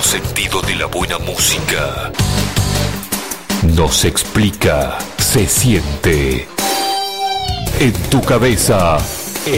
sentido de la buena música. No se explica, se siente. En tu cabeza.